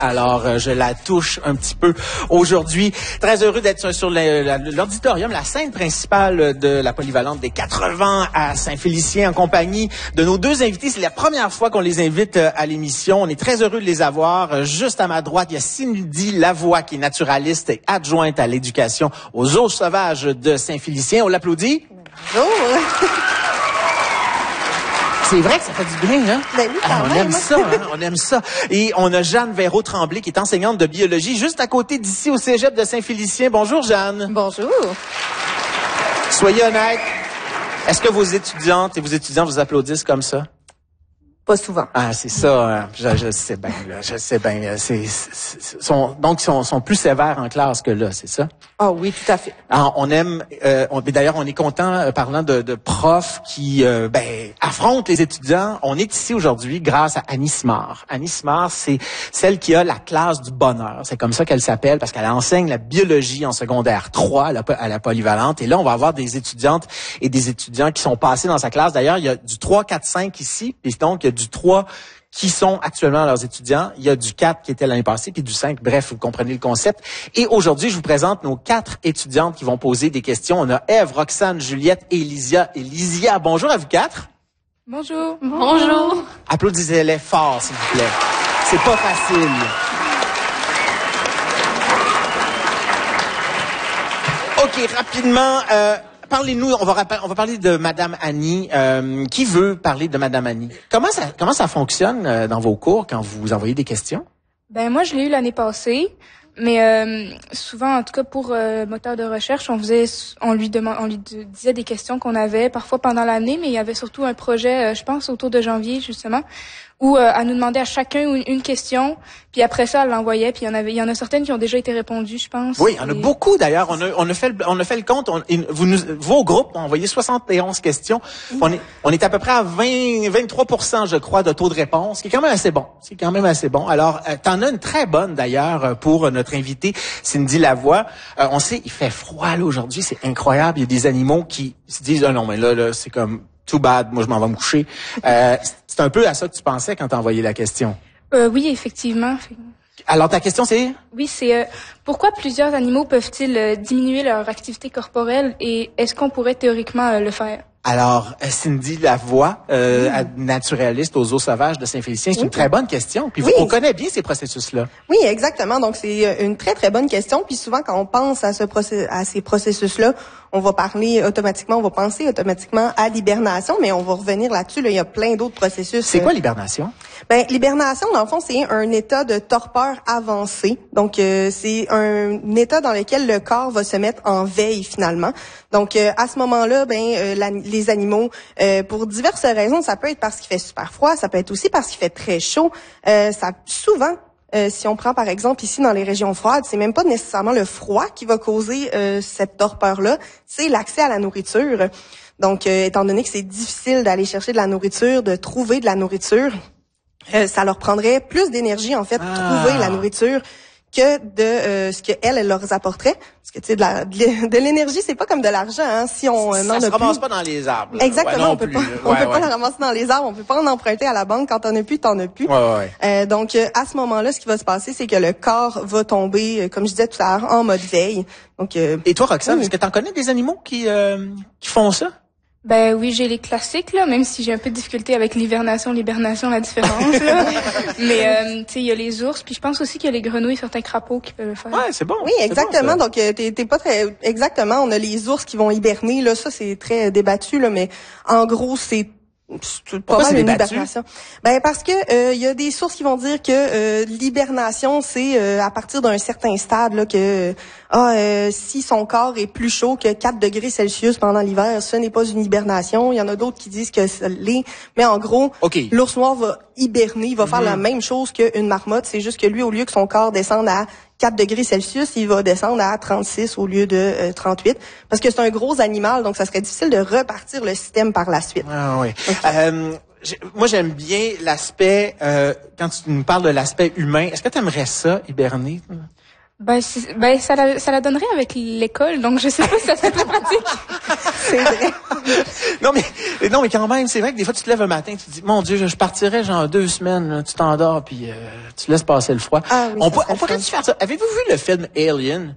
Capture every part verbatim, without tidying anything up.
Alors, euh, je la touche un petit peu aujourd'hui. Très heureux d'être sur l'auditorium, la scène principale de la Polyvalente des quatre-vingts à Saint-Félicien en compagnie de nos deux invités. C'est la première fois qu'on les invite à l'émission. On est très heureux de les avoir. Juste à ma droite, il y a Cindy Lavoie, qui est naturaliste et adjointe à l'éducation aux eaux sauvages de Saint-Félicien. On l'applaudit. Bonjour. C'est vrai que ça fait du bien, hein? Ben oui, ah, on même. aime ça, hein? On aime ça. Et on a Jeanne Véraud-Tremblay, qui est enseignante de biologie, juste à côté d'ici au cégep de Saint-Félicien. Bonjour, Jeanne. Bonjour. Soyez honnête. Est-ce que vos étudiantes et vos étudiants vous applaudissent comme ça? Pas souvent. Ah, c'est ça. Hein. Je, je sais bien, là. Je sais bien. C'est, c'est, sont, donc, ils sont, sont plus sévères en classe que là, c'est ça? Ah oh, oui, tout à fait. Alors, on aime, euh, on, d'ailleurs, on est content, euh, parlant de, de profs qui euh, ben, affrontent les étudiants. On est ici aujourd'hui grâce à Annie Simard. Annie Simard, c'est celle qui a la classe du bonheur. C'est comme ça qu'elle s'appelle parce qu'elle enseigne la biologie en secondaire trois à la, à la Polyvalente. Et là, on va avoir des étudiantes et des étudiants qui sont passés dans sa classe. D'ailleurs, il y a du trois, quatre, cinq ici. Et donc, il y a du trois qui sont actuellement leurs étudiants. Il y a du quatre qui était l'année passée, puis du cinq. Bref, vous comprenez le concept. Et aujourd'hui, je vous présente nos quatre étudiantes qui vont poser des questions. On a Ève, Roxane, Juliette et Lysia. Et Lysia, bonjour à vous quatre. Bonjour. Bonjour. Applaudissez-les fort, s'il vous plaît. C'est pas facile. OK, rapidement... Euh, Parlez-nous, on va, on va parler de Madame Annie. Euh, qui veut parler de Madame Annie? Comment ça, comment ça fonctionne euh, dans vos cours quand vous envoyez des questions? Ben moi, je l'ai eu l'année passée, mais euh, souvent, en tout cas pour euh, moteur de recherche, on faisait, on lui demande, on lui disait des questions qu'on avait parfois pendant l'année, mais il y avait surtout un projet, euh, je pense autour de janvier justement, où euh, elle nous demandait à chacun une, une question, puis après ça, elle l'envoyait, puis il y en avait, il y en a certaines qui ont déjà été répondues, je pense. Oui, il y en a et... beaucoup d'ailleurs. On a, on a fait, le, on a fait le compte. On, vous nous, vos groupes ont envoyé soixante et onze questions. On est, on est à peu près à vingt, vingt-trois pour cent, je crois, de taux de réponse, ce qui est quand même assez bon. C'est quand même assez bon. Alors, euh, t'en as une très bonne d'ailleurs pour notre invitée Cindy Lavoie. Euh, on sait, il fait froid là aujourd'hui, c'est incroyable. Il y a des animaux qui se disent, ah non, mais là, là, c'est comme too bad. Moi, je m'en vais me coucher. Euh, c'est un peu à ça que tu pensais quand t'as envoyé la question. Euh, oui, effectivement. Alors, ta question, c'est? Oui, c'est euh, pourquoi plusieurs animaux peuvent-ils euh, diminuer leur activité corporelle et est-ce qu'on pourrait théoriquement euh, le faire? Alors, Cindy Lavoie, euh, mmh. naturaliste aux eaux sauvages de Saint-Félicien, c'est oui. une très bonne question. Puis oui. on connaît bien ces processus-là. Oui, exactement. Donc, c'est une très, très bonne question. Puis souvent, quand on pense à, ce process- à ces processus-là, on va parler automatiquement, on va penser automatiquement à l'hibernation, mais on va revenir là-dessus. Là, il y a plein d'autres processus. C'est quoi l'hibernation? Ben, l'hibernation, dans le fond, c'est un état de torpeur avancé. Donc, euh, c'est un état dans lequel le corps va se mettre en veille, finalement. Donc, euh, à ce moment-là, ben, euh, la, les animaux, euh, pour diverses raisons, ça peut être parce qu'il fait super froid, ça peut être aussi parce qu'il fait très chaud. Euh, ça, souvent, Euh, si on prend par exemple ici dans les régions froides, c'est même pas nécessairement le froid qui va causer euh, cette torpeur-là, c'est l'accès à la nourriture. Donc, euh, étant donné que c'est difficile d'aller chercher de la nourriture, de trouver de la nourriture, euh, ça leur prendrait plus d'énergie en fait, ah. trouver la nourriture que de euh, ce que elle, elle leur apporterait. Parce que tu sais, de, la, de l'énergie, c'est pas comme de l'argent, hein. Si on ça n'en se a ramasse plus... pas dans les arbres. Là. Exactement, ouais, on peut plus. pas, on ouais, peut ouais. pas la ramasser dans les arbres, on peut pas en emprunter à la banque. Quand t'en as plus, t'en as plus. Ouais, ouais. Euh, donc euh, à ce moment-là, ce qui va se passer, c'est que le corps va tomber, euh, comme je disais tout à l'heure, en mode veille. Donc. Euh, Et toi, Roxane, oui. est-ce que t'en connais des animaux qui euh, qui font ça? Ben oui, j'ai les classiques là, même si j'ai un peu de difficulté avec l'hivernation, l'hibernation, la différence là. Mais euh, tu sais, il y a les ours, puis je pense aussi qu'il y a les grenouilles, certains crapauds qui peuvent le faire. Ouais, c'est bon. Oui, exactement. Bon, donc euh, t'es, t'es pas très exactement. On a les ours qui vont hiberner là, ça c'est très débattu là, mais en gros c'est C'est pas mal une hibernation. Ben parce que il euh, y a des sources qui vont dire que euh, l'hibernation c'est euh, à partir d'un certain stade là que ah euh, si son corps est plus chaud que quatre degrés Celsius pendant l'hiver, ce n'est pas une hibernation. Il y en a d'autres qui disent que ça l'est, mais en gros, okay. l'ours noir va hiberner, il va faire mmh. la même chose qu'une marmotte, c'est juste que lui au lieu que son corps descende à quatre degrés Celsius, il va descendre à trente-six au lieu de euh, trente-huit. Parce que c'est un gros animal, donc ça serait difficile de repartir le système par la suite. Ah oui. Okay. Euh, moi, j'aime bien l'aspect, euh, quand tu nous parles de l'aspect humain, est-ce que tu aimerais ça, hiberner? Ben, c'est, ben ça, la, ça la donnerait avec l'école, donc je sais pas si ça serait très pratique. C'est vrai. non, mais non, mais quand même, c'est vrai que des fois, tu te lèves un matin, tu te dis, mon Dieu, je, je partirais genre deux semaines, là, tu t'endors, puis euh, tu laisses passer le froid. Ah, oui, on ça on pourrait-tu faire ça? Avez-vous vu le film Alien?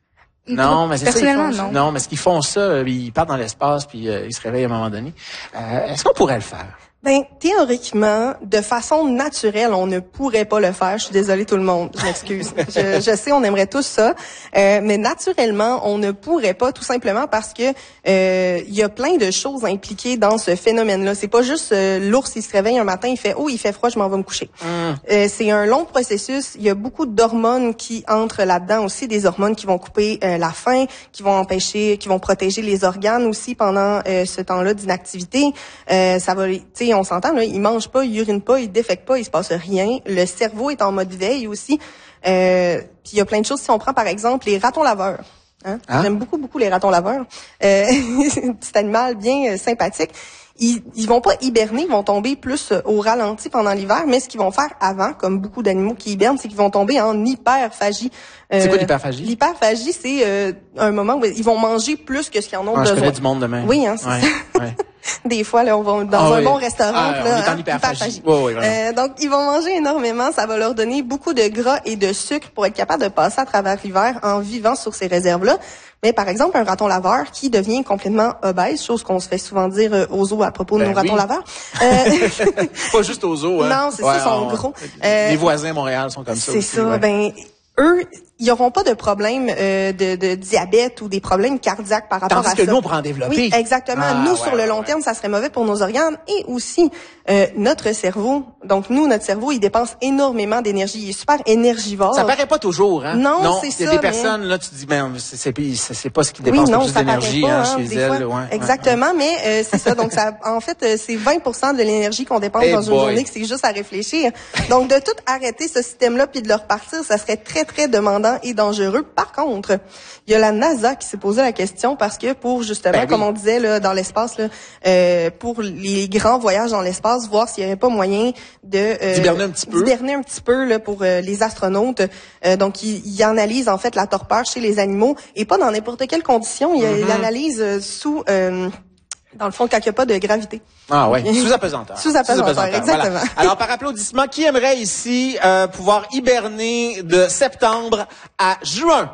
Non, mais c'est Personnellement, ça, non. Non, mais ce qu'ils font ça, ils partent dans l'espace, puis euh, ils se réveillent à un moment donné. Euh, est-ce qu'on pourrait le faire? Ben, théoriquement, de façon naturelle, on ne pourrait pas le faire. Je suis désolée tout le monde, je m'excuse. je, je sais, on aimerait tous ça, euh, mais naturellement, on ne pourrait pas, tout simplement parce que euh, il y a plein de choses impliquées dans ce phénomène-là. C'est pas juste euh, l'ours, il se réveille un matin, il fait « Oh, il fait froid, je m'en vais me coucher mm. ». Euh, c'est un long processus. Il y a beaucoup d'hormones qui entrent là-dedans aussi, des hormones qui vont couper euh, la faim, qui vont empêcher, qui vont protéger les organes aussi pendant euh, ce temps-là d'inactivité. Euh, ça va, tu sais, on s'entend, là, il mange pas, il urine pas, il défèque pas, il se passe rien. Le cerveau est en mode veille aussi. Euh, puis il y a plein de choses. Si on prend par exemple les ratons laveurs, hein? Ah? J'aime beaucoup beaucoup les ratons laveurs. Euh, petit animal bien euh, sympathique. Ils, ils vont pas hiberner, ils vont tomber plus au ralenti pendant l'hiver, mais ce qu'ils vont faire avant, comme beaucoup d'animaux qui hibernent, c'est qu'ils vont tomber en hyperphagie. Euh, c'est quoi l'hyperphagie? L'hyperphagie, c'est euh, un moment où ils vont manger plus que ce qu'ils en ont ah, besoin. Je connais du monde demain. Oui, hein, c'est ouais, ça. Ouais. Des fois, là, on va dans ah, un oui. bon restaurant, ah, là, on est en hein, hyperphagie. hyperphagie. Oui, oui, euh, donc, ils vont manger énormément. Ça va leur donner beaucoup de gras et de sucre pour être capable de passer à travers l'hiver en vivant sur ces réserves-là. Mais par exemple, un raton laveur qui devient complètement obèse, chose qu'on se fait souvent dire euh, aux zoos à propos de ben nos ratons oui. laveurs. Euh... Pas juste aux zoos, hein. Non, c'est ouais, ça, ils sont on... gros. Euh... Les voisins à Montréal sont comme ça C'est aussi, ça. Ouais. Ben, eux, ils n'auront pas de problème euh, de, de diabète ou des problèmes cardiaques par rapport Tandis à ça. Tandis que nous, on pourrait en développer. Oui, exactement. Ah, nous, ouais, sur le long ouais. terme, ça serait mauvais pour nos organes et aussi euh, notre cerveau. Donc, nous, notre cerveau, il dépense énormément d'énergie. Il est super énergivore. Ça paraît pas toujours, hein? Non, non c'est ça. Il y a des mais... personnes, là, tu te dis, ben, c'est, c'est, c'est pas ce qui dépense oui, non, le plus d'énergie pas, hein, hein, chez elles. Ouais, exactement, ouais. mais euh, c'est ça. Donc, ça, en fait, c'est vingt pour cent de l'énergie qu'on dépense hey dans boy. une journée, que c'est juste à réfléchir. Donc, de tout arrêter ce système-là puis de le repartir, ça serait très, très demandant et dangereux. Par contre, il y a la NASA qui s'est posé la question parce que pour, justement, ben, comme oui. on disait, là, dans l'espace, là, euh, pour les grands voyages dans l'espace, voir s'il n'y avait pas moyen de euh, d'hiberner un petit peu, d'hiberner un petit peu là, pour euh, les astronautes. Euh, donc, ils il analysent en fait la torpeur chez les animaux et pas dans n'importe quelle condition. Il mm-hmm. analyse euh, sous, euh, dans le fond, quand il n'y a pas de gravité. Ah ouais, sous apesanteur. Sous apesanteur, exactement. Voilà. Alors, par applaudissement, qui aimerait ici euh, pouvoir hiberner de septembre à juin?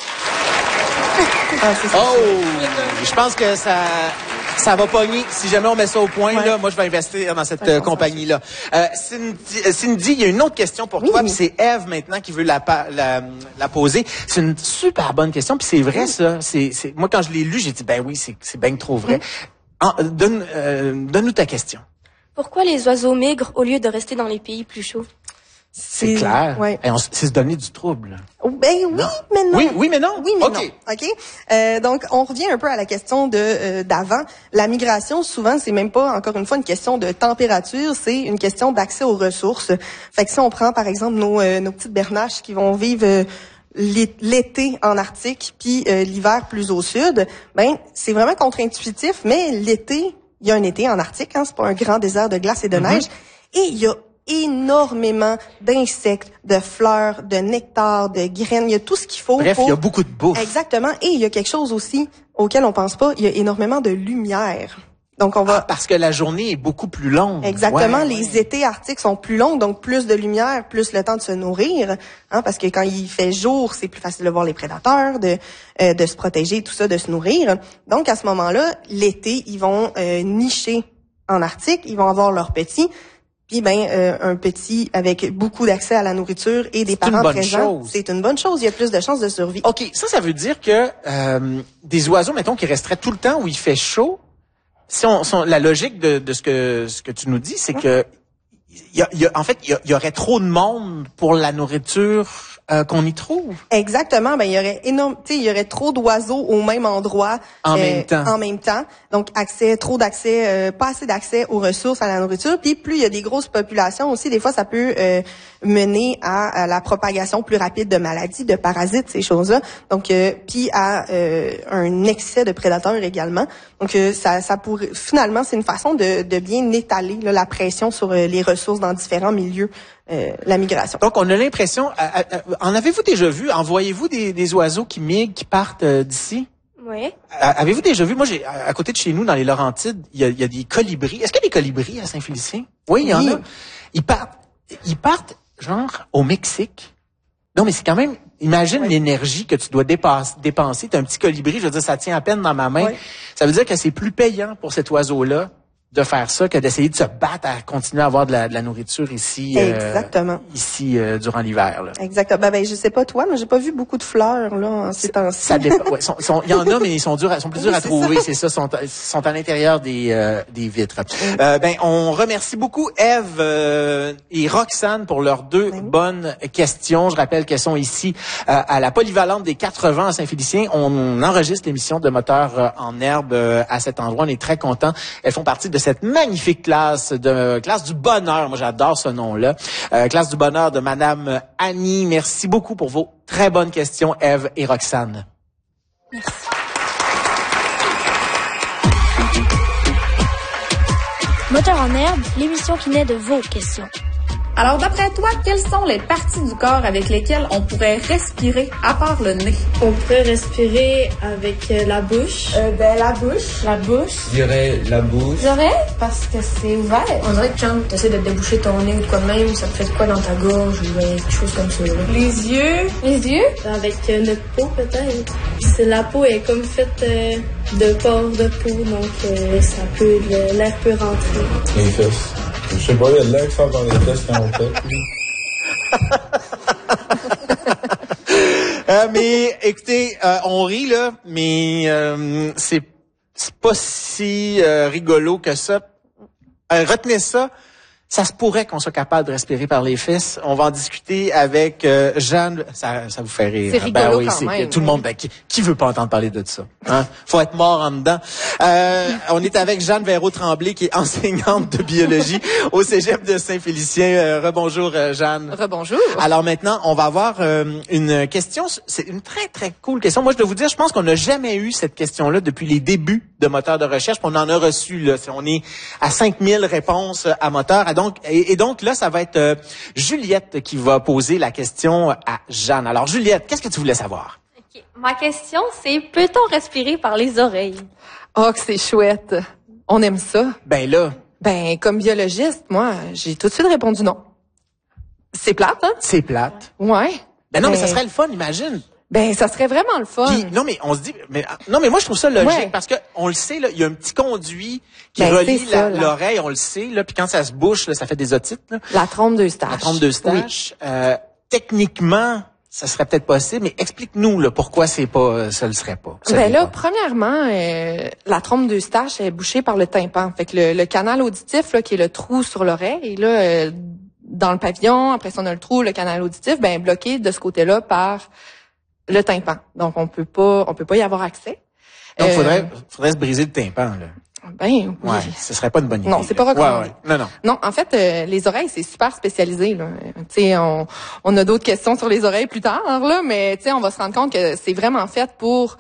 Ah, c'est ça, oh, je pense que ça... Ça va pogner. Si jamais on met ça au point, ouais. là, moi, je vais investir dans cette ouais, euh, compagnie-là. Euh, Cindy, Cindy, il y a une autre question pour oui. toi, puis c'est Eve maintenant qui veut la, la, la poser. C'est une super bonne question, puis c'est vrai, oui. ça. C'est, c'est, moi, quand je l'ai lu, j'ai dit, ben oui, c'est, c'est bien trop vrai. Mm. En, donne, euh, donne-nous ta question. Pourquoi les oiseaux migrent au lieu de rester dans les pays plus chauds? C'est clair. Ouais. Et on, c'est se donner du trouble. Ben oui, non. mais non. Oui, oui, mais non. Oui, mais okay. non. OK. Euh, donc, on revient un peu à la question de euh, d'avant. La migration, souvent, c'est même pas, encore une fois, une question de température, c'est une question d'accès aux ressources. Fait que si on prend, par exemple, nos, euh, nos petites bernaches qui vont vivre... Euh, l'été en Arctique puis euh, l'hiver plus au sud, ben c'est vraiment contre-intuitif, mais l'été, il y a un été en Arctique, hein, c'est pas un grand désert de glace et de mm-hmm. neige, et il y a énormément d'insectes, de fleurs, de nectar, de graines, il y a tout ce qu'il faut. Bref, pour... il y a beaucoup de bouffe. Exactement, et il y a quelque chose aussi auquel on pense pas, il y a énormément de lumière. Donc on va ah, parce que la journée est beaucoup plus longue. Exactement, ouais, les ouais. étés arctiques sont plus longs, donc plus de lumière, plus le temps de se nourrir, hein, parce que quand il fait jour, c'est plus facile de voir les prédateurs, de euh, de se protéger, tout ça, de se nourrir. Donc à ce moment-là, l'été, ils vont euh, nicher en Arctique, ils vont avoir leurs petits. Puis ben euh, un petit avec beaucoup d'accès à la nourriture et des c'est parents une présents, chose. c'est une bonne chose. Il y a plus de chances de survie. Ok, ça, ça veut dire que euh, des oiseaux, mettons, qui resteraient tout le temps où il fait chaud. Si on, si on, la logique de, de ce que ce que tu nous dis, c'est que il y a, y a, en fait, il y, y aurait trop de monde pour la nourriture euh, qu'on y trouve. Exactement. Ben il y aurait énorme, tu sais, il y aurait trop d'oiseaux au même endroit en euh, même temps. En même temps. Donc accès, trop d'accès, euh, pas assez d'accès aux ressources, à la nourriture. Puis plus il y a des grosses populations aussi, des fois ça peut euh, mener à, à la propagation plus rapide de maladies, de parasites, ces choses-là. Donc euh, puis à euh, un excès de prédateurs également. Donc euh, ça, ça pourrait finalement c'est une façon de, de bien étaler là, la pression sur euh, les ressources dans différents milieux euh, la migration. Donc, on a l'impression... Euh, euh, en avez-vous déjà vu? Envoyez-vous des, des oiseaux qui migrent, qui partent euh, d'ici? Oui. Euh, avez-vous déjà vu? Moi, j'ai à côté de chez nous, dans les Laurentides, il y a, il y a des colibris. Est-ce qu'il y a des colibris à Saint-Félicien? Oui, il y en Oui. a. Ils partent, ils partent, genre, au Mexique. Non, mais c'est quand même... Imagine ouais. l'énergie que tu dois dépenser. dépenser. T'as un petit colibri, je veux dire, ça tient à peine dans ma main. Ouais. Ça veut dire que c'est plus payant pour cet oiseau-là de faire ça que d'essayer de se battre à continuer à avoir de la, de la nourriture ici. Exactement. Euh, ici, euh, durant l'hiver, là. Exactement. Ben, ben, je sais pas toi, mais j'ai pas vu beaucoup de fleurs, là, en ces temps-ci. Ça dépend. Ouais, sont, sont, il y en a, mais ils sont durs, à, sont plus durs Oui, à c'est trouver. ça. C'est ça, sont, sont à l'intérieur des euh, des vitres. Euh, ben, on remercie beaucoup Ève euh, et Roxane pour leurs deux Oui. bonnes questions. Je rappelle qu'elles sont ici euh, à la polyvalente des quatre-vents à Saint-Félicien. On enregistre l'émission de Moteurs euh, en herbe euh, à cet endroit. On est très contents. Elles font partie de cette magnifique classe de classe du bonheur. Moi, j'adore ce nom-là. Euh, classe du bonheur de Madame Annie. Merci beaucoup pour vos très bonnes questions, Ève et Roxane. Merci. Moteur en herbe, l'émission qui naît de vos questions. Alors, d'après toi, quelles sont les parties du corps avec lesquelles on pourrait respirer, à part le nez? On pourrait respirer avec euh, la bouche. Euh, ben, la bouche. La bouche. Je dirais la bouche. Les oreilles, parce que c'est ouvert. On dirait que quand tu essaies de déboucher ton nez ou quoi de même, ça te fait quoi dans ta gorge ou ben, quelque chose comme ça. Là. Les yeux. Les yeux? Avec euh, notre peau, peut-être. C'est, la peau est comme faite euh, de pores de peau, donc euh, ça peut, le, l'air peut rentrer. Les fesses. Je sais pas, il y a de l'air qui sort dans les fesses quand on fait. euh, mais écoutez, euh, on rit là, mais euh, c'est c'est pas si euh, rigolo que ça. Euh, retenez ça. Ça se pourrait qu'on soit capable de respirer par les fesses. On va en discuter avec euh, Jeanne. Ça, ça vous fait rire. C'est rigolo ben oui, quand c'est, même. tout le monde, ben, qui, qui veut pas entendre parler de ça? Hein? Faut être mort en dedans. Euh, on est avec Jeanne Verreau-Tremblay, qui est enseignante de biologie au Cégep de Saint-Félicien. Euh, rebonjour, euh, Jeanne. Rebonjour. Alors maintenant, on va avoir euh, une question. C'est une très, très cool question. Moi, je dois vous dire, je pense qu'on n'a jamais eu cette question-là depuis les débuts de Moteurs de recherche. Puis on en a reçu, là. On est à cinq mille réponses à Moteurs. Et donc, et, et donc là, ça va être euh, Juliette qui va poser la question à Jeanne. Alors, Juliette, qu'est-ce que tu voulais savoir? Okay. Ma question, c'est peut-on respirer par les oreilles? Oh, que c'est chouette. On aime ça. Ben là, Ben, comme biologiste, moi, j'ai tout de suite répondu non. C'est plate, hein? c'est plate. Ouais. Ben non, mais Ben, ça serait le fun, imagine. Ben, ça serait vraiment le fun. Puis, non, mais on se dit, mais non, mais moi je trouve ça logique Ouais. parce que on le sait là, il y a un petit conduit qui Ben, relie c'est ça, la- là. l'oreille, on le sait là, puis quand ça se bouche là, ça fait des otites là, La trompe d'Eustache. la trompe d'Eustache. Euh, techniquement, ça serait peut-être possible, mais explique-nous là pourquoi c'est pas, ça le serait pas. Ça Ben l'est là, pas. premièrement, euh, la trompe d'Eustache est bouchée par le tympan. Fait que le, le canal auditif, là, qui est le trou sur l'oreille, là, euh, dans le pavillon, après ça on a le trou, le canal auditif, ben bloqué de ce côté-là par le tympan. Donc on peut pas, on peut pas y avoir accès. Donc Euh, faudrait, faudrait se briser le tympan là. Ben oui. Ouais, ce serait pas une bonne idée. Non, c'est pas là. recommandé. Ouais, ouais. Non, non. Non, en fait, euh, les oreilles, c'est super spécialisé. Là. Tu sais, on, on a d'autres questions sur les oreilles plus tard, là, mais tu sais, on va se rendre compte que c'est vraiment fait pour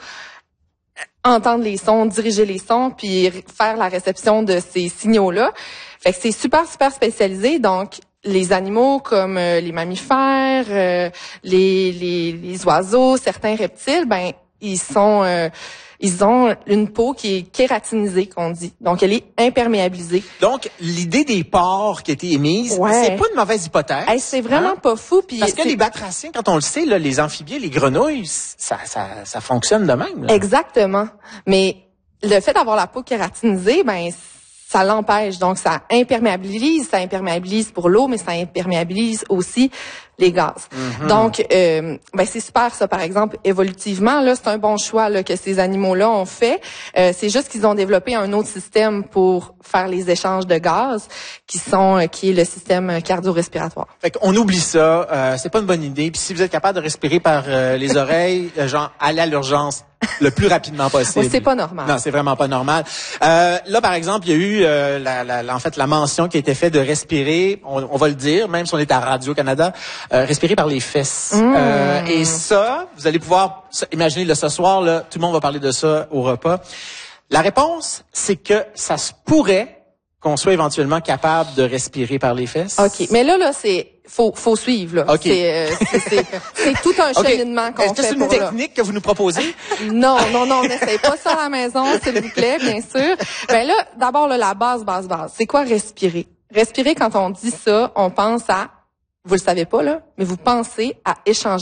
entendre les sons, diriger les sons, puis r- faire la réception de ces signaux-là. Fait que c'est super, super spécialisé. Donc, les animaux comme euh, les mammifères, euh, les, les, les oiseaux, certains reptiles, ben ils sont euh, ils ont une peau qui est kératinisée, qu'on dit. Donc, elle est imperméabilisée. Donc l'idée des pores qui a été émise, Ouais. c'est pas une mauvaise hypothèse. Hey, c'est vraiment hein? pas fou. Puis Parce que c'est- les batraciens, quand on le sait, là, les amphibiens, les grenouilles, ça, ça, ça fonctionne de même. Là. Exactement. Mais le fait d'avoir la peau kératinisée, ben ça l'empêche. Donc, ça imperméabilise, ça imperméabilise pour l'eau, mais ça imperméabilise aussi les gaz. Mm-hmm. Donc, euh, ben c'est super ça, par exemple, évolutivement, là, c'est un bon choix là, que ces animaux-là ont fait. Euh, c'est juste qu'ils ont développé un autre système pour faire les échanges de gaz, qui sont euh, qui est le système cardio-respiratoire. Fait qu'on oublie ça, euh, c'est pas une bonne idée. Puis si vous êtes capable de respirer par euh, les oreilles, euh, genre, allez à l'urgence le plus rapidement possible. Ouais, c'est pas normal. Non, c'est vraiment pas normal. Euh, là, par exemple, il y a eu euh, la, la, la- en fait la mention qui a été faite de respirer, on, on va le dire, même si on est à Radio-Canada, euh, respirer par les fesses. Mmh. Euh, et ça, vous allez pouvoir ça, imaginer là, ce soir, là, tout le monde va parler de ça au repas. La réponse, c'est que ça se pourrait qu'on soit éventuellement capable de respirer par les fesses? OK. Mais là, là, c'est, faut, faut suivre, là. OK. C'est, euh, c'est, c'est, c'est tout un OK. cheminement qu'on Est-ce que fait c'est une pour là. technique que vous nous proposez? Non, non, non, n'essaye pas ça à la maison, s'il vous plaît, bien sûr. Ben là, d'abord, là, la base, base, base. C'est quoi respirer? Respirer, quand on dit ça, on pense à, vous le savez pas, là, mais vous pensez à échanger